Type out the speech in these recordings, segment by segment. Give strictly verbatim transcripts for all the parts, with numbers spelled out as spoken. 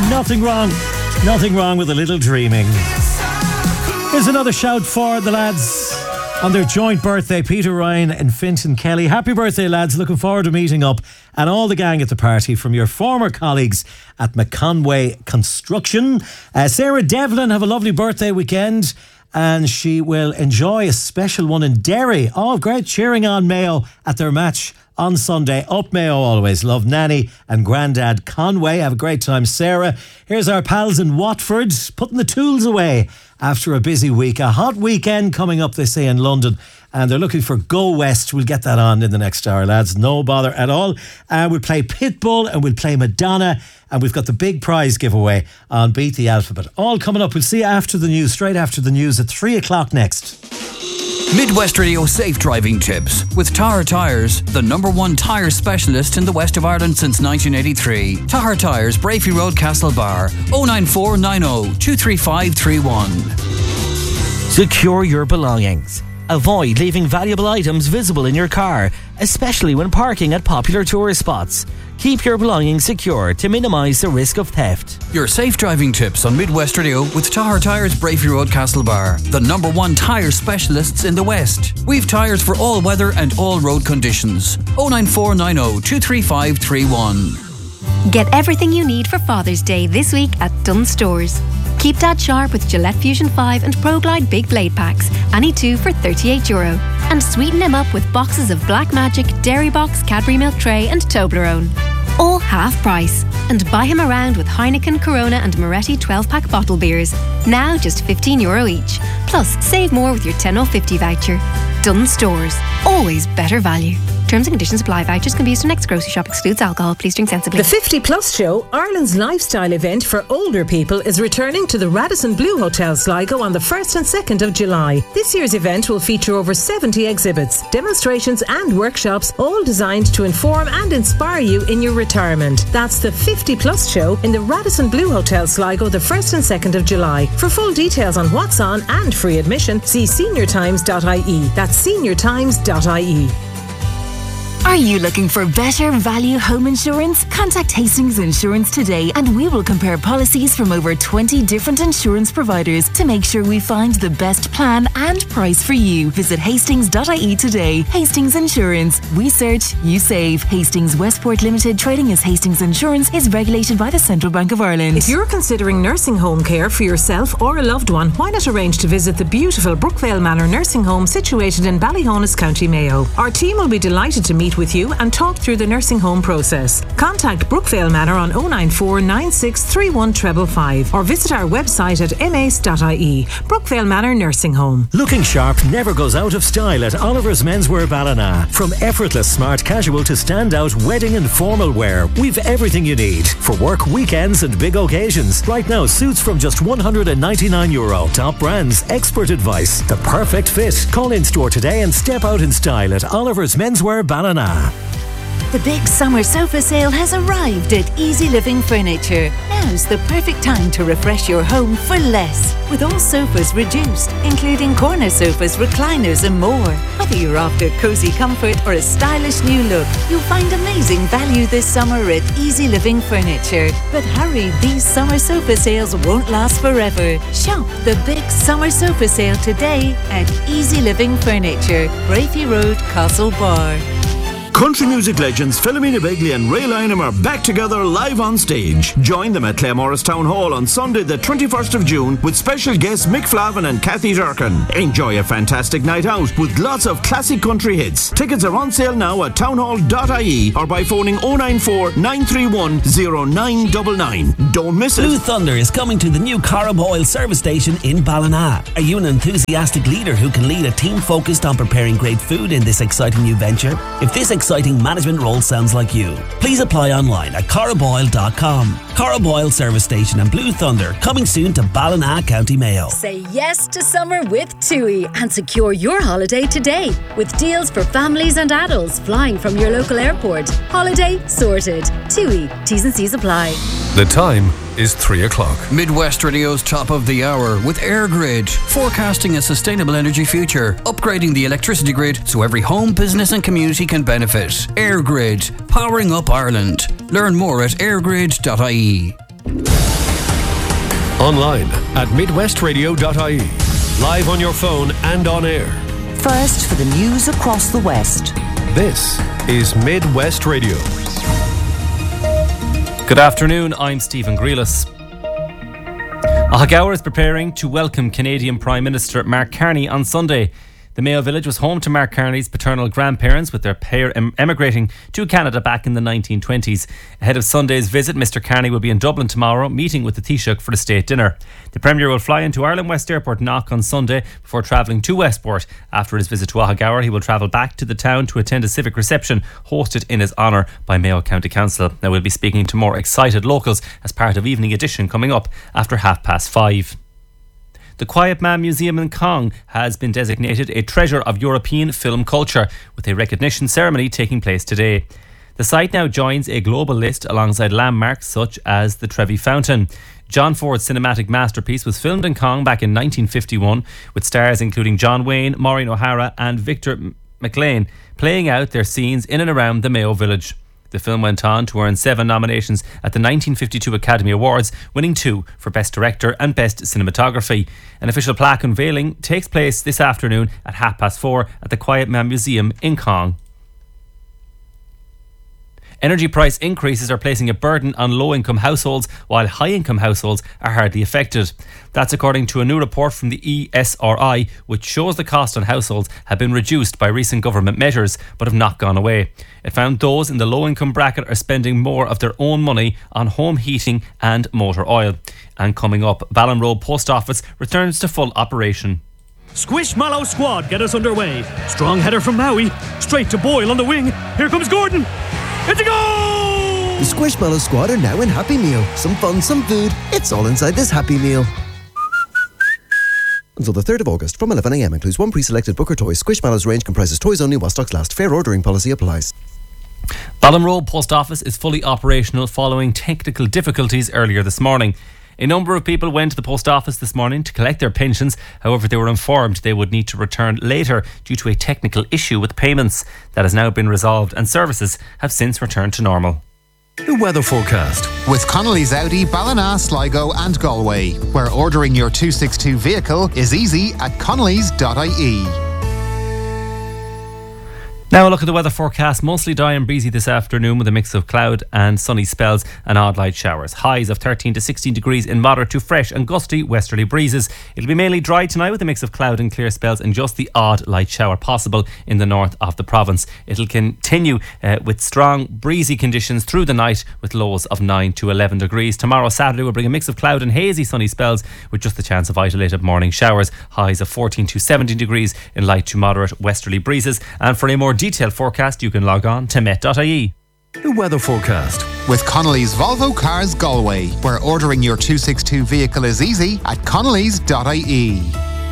Nothing wrong. Nothing wrong with a little dreaming. Here's another shout for the lads on their joint birthday, Peter Ryan and Fintan Kelly. Happy birthday, lads. Looking forward to meeting up and all the gang at the party from your former colleagues at McConway Construction. Uh, Sarah Devlin, have a lovely birthday weekend, and she will enjoy a special one in Derry. Oh, great, cheering on Mayo at their match on Sunday. Up Mayo always. Love Nanny and Grandad Conway. Have a great time, Sarah. Here's our pals in Watford, putting the tools away after a busy week. A hot weekend coming up, they say, in London, and they're looking for Go West. We'll get that on in the next hour, lads. No bother at all. Uh, we'll play Pitbull and we'll play Madonna, and we've got the big prize giveaway on Beat the Alphabet. All coming up. We'll see you after the news, straight after the news at three o'clock next. Midwest Radio Safe Driving Tips with Tahar Tyres, the number one tyre specialist in the west of Ireland since nineteen eighty-three. Tahar Tyres, Brafey Road, Castlebar. oh nine four nine oh two three five three one. Secure your belongings. Avoid leaving valuable items visible in your car, especially when parking at popular tourist spots. Keep your belongings secure to minimise the risk of theft. Your safe driving tips on Midwest Radio with Tahar Tyres, Brafey Road, Castlebar, the number one tyre specialists in the West. We've tyres for all weather and all road conditions. oh nine four nine oh two three five three one. Get everything you need for Father's Day this week at Dunnes Stores. Keep Dad sharp with Gillette Fusion five and ProGlide Big Blade Packs, any two for thirty-eight euro. And sweeten him up with boxes of Black Magic, Dairy Box, Cadbury Milk Tray and Toblerone. All half price. And buy him around with Heineken, Corona and Moretti twelve-pack bottle beers. Now just fifteen euro each. Plus, save more with your ten oh fifty voucher. Dunnes Stores. Always better value. Terms and conditions apply. Vouchers can be used to next grocery shop. Excludes alcohol. Please drink sensibly. The fifty plus Show, Ireland's lifestyle event for older people, is returning to the Radisson Blu Hotel Sligo on the first and second of July. This year's event will feature over seventy exhibits, demonstrations and workshops, all designed to inform and inspire you in your retirement. That's the fifty plus Show in the Radisson Blu Hotel Sligo the first and second of July. For full details on what's on and free admission, see senior times dot I E. That's senior times dot I E. Are you looking for better value home insurance? Contact Hastings Insurance today and we will compare policies from over twenty different insurance providers to make sure we find the best plan and price for you. Visit hastings dot I E today. Hastings Insurance. We search, you save. Hastings Westport Limited, trading as Hastings Insurance, is regulated by the Central Bank of Ireland. If you're considering nursing home care for yourself or a loved one, why not arrange to visit the beautiful Brookvale Manor Nursing Home situated in Ballyhonus, County Mayo. Our team will be delighted to meet with you and talk through the nursing home process. Contact Brookvale Manor on oh nine four nine six three one five five five or visit our website at m a c e dot I E. Brookvale Manor Nursing Home. Looking sharp never goes out of style at Oliver's Menswear Ballina. From effortless smart casual to standout wedding and formal wear, we've everything you need for work, weekends and big occasions. Right now, suits from just one hundred ninety-nine euro. Top brands, expert advice, the perfect fit. Call in store today and step out in style at Oliver's Menswear Ballina. The big summer sofa sale has arrived at Easy Living Furniture. Now's the perfect time to refresh your home for less. With all sofas reduced, including corner sofas, recliners and more. Whether you're after cosy comfort or a stylish new look, you'll find amazing value this summer at Easy Living Furniture. But hurry, these summer sofa sales won't last forever. Shop the big summer sofa sale today at Easy Living Furniture, Brafey Road, Castlebar. Country music legends Philomena Begley and Ray Lynham are back together live on stage. Join them at Claremorris Town Hall on Sunday the twenty-first of June with special guests Mick Flavin and Kathy Durkin. Enjoy a fantastic night out with lots of classic country hits. Tickets are on sale now at townhall dot I E or by phoning oh nine four nine three one oh nine nine nine. Don't miss it. Blue Thunder is coming to the new Corrib Oil service station in Ballina. Are you an enthusiastic leader who can lead a team focused on preparing great food in this exciting new venture? If this exciting management role sounds like you, please apply online at corrib oil dot com. Corrib Oil service station and Blue Thunder coming soon to Ballina, County Mayo. Say yes to summer with TUI and secure your holiday today with deals for families and adults flying from your local airport. Holiday sorted. TUI. T's and C's apply. The time is three o'clock. Midwest Radio's top of the hour with AirGrid, forecasting a sustainable energy future, upgrading the electricity grid so every home, business and community can benefit. AirGrid, powering up Ireland. Learn more at airgrid dot I E. Online at midwest radio dot I E. Live on your phone and on air. First for the news across the West. This is Midwest Radio. Good afternoon, I'm Stephen Grealis. Ahagower is preparing to welcome Canadian Prime Minister Mark Carney on Sunday. The Mayo village was home to Mark Carney's paternal grandparents, with their pair em- emigrating to Canada back in the nineteen twenties. Ahead of Sunday's visit, Mr Carney will be in Dublin tomorrow, meeting with the Taoiseach for the state dinner. The Premier will fly into Ireland West Airport Knock on Sunday before travelling to Westport. After his visit to Ahagower, he will travel back to the town to attend a civic reception hosted in his honour by Mayo County Council. Now, we'll be speaking to more excited locals as part of Evening Edition coming up after half past five. The Quiet Man Museum in Cong has been designated a treasure of European film culture, with a recognition ceremony taking place today. The site now joins a global list alongside landmarks such as the Trevi Fountain. John Ford's cinematic masterpiece was filmed in Cong back in nineteen fifty-one, with stars including John Wayne, Maureen O'Hara and Victor McLean playing out their scenes in and around the Mayo village. The film went on to earn seven nominations at the nineteen fifty-two Academy Awards, winning two for Best Director and Best Cinematography. An official plaque unveiling takes place this afternoon at half past four at the Quiet Man Museum in Cong. Energy price increases are placing a burden on low-income households, while high-income households are hardly affected. That's according to a new report from the E S R I, which shows the cost on households have been reduced by recent government measures, but have not gone away. It found those in the low-income bracket are spending more of their own money on home heating and motor oil. And coming up, Ballinrobe Post Office returns to full operation. Squishmallow squad get us underway. Strong header from Maui, straight to Boyle on the wing. Here comes Gordon. It's a goal! The Squishmallow squad are now in Happy Meal. Some fun, some food. It's all inside this Happy Meal. Until the third of August from eleven a m includes one pre-selected Booker toy. Squishmallow's range comprises toys only while stocks last. Fair ordering policy applies. Ballinrobe Post Office is fully operational following technical difficulties earlier this morning. A number of people went to the post office this morning to collect their pensions. However, they were informed they would need to return later due to a technical issue with payments. That has now been resolved and services have since returned to normal. The weather forecast with Connolly's Audi, Ballina, Sligo and Galway, where ordering your two sixty-two vehicle is easy at connellys dot I E. Now a look at the weather forecast. Mostly dry and breezy this afternoon with a mix of cloud and sunny spells and odd light showers. Highs of thirteen to sixteen degrees in moderate to fresh and gusty westerly breezes. It'll be mainly dry tonight with a mix of cloud and clear spells and just the odd light shower possible in the north of the province. It'll continue uh, with strong breezy conditions through the night with lows of nine to eleven degrees. Tomorrow Saturday will bring a mix of cloud and hazy sunny spells with just the chance of isolated morning showers. Highs of fourteen to seventeen degrees in light to moderate westerly breezes. And for a more detailed forecast, you can log on to met dot I E. The weather forecast with Connolly's Volvo Cars Galway, where ordering your two sixty-two vehicle is easy at connellys dot I E.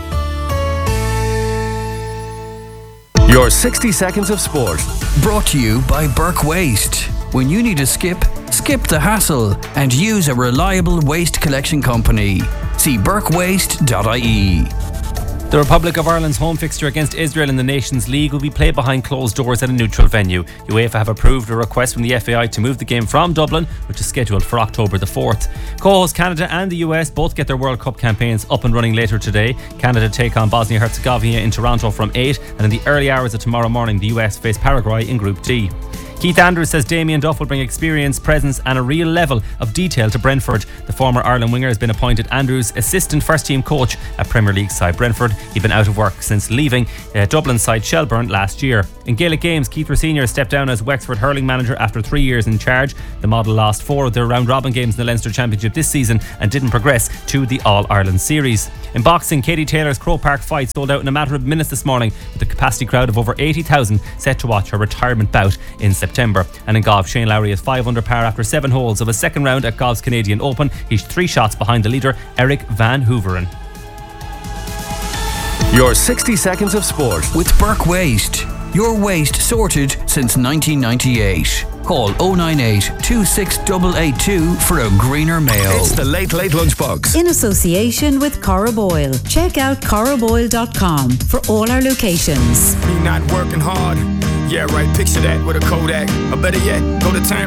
Your sixty seconds of sport. Brought to you by Burke Waste. When you need to skip, skip the hassle and use a reliable waste collection company. See burke waste dot I E. The Republic of Ireland's home fixture against Israel in the Nations League will be played behind closed doors at a neutral venue. UEFA have approved a request from the F A I to move the game from Dublin, which is scheduled for October the fourth. Co-hosts Canada and the U S both get their World Cup campaigns up and running later today. Canada take on Bosnia-Herzegovina in Toronto from eight, and in the early hours of tomorrow morning the U S face Paraguay in Group D. Keith Andrews says Damien Duff will bring experience, presence and a real level of detail to Brentford. The former Ireland winger has been appointed Andrews' assistant first team coach at Premier League side Brentford. He'd been out of work since leaving uh, Dublin side Shelbourne last year. In Gaelic games, Keith Senior stepped down as Wexford hurling manager after three years in charge. The model lost four of their round robin games in the Leinster Championship this season and didn't progress to the All-Ireland Series. In boxing, Katie Taylor's Croke Park fight sold out in a matter of minutes this morning, with a capacity crowd of over eighty thousand set to watch her retirement bout in September. And in golf, Shane Lowry is five under par after seven holes of a second round at Golf's Canadian Open. He's three shots behind the leader, Eric Van Hooveren. Your sixty seconds of sport with Burke Waste. Your waste sorted since nineteen ninety-eight. Call oh nine eight, two six eight eight two for a greener Mayo. It's the Late Late Lunchbox. In association with Corriboyle. Check out corriboyle dot com for all our locations. You're not working hard. Yeah, right. Picture that with a Kodak. Or better yet, go to time.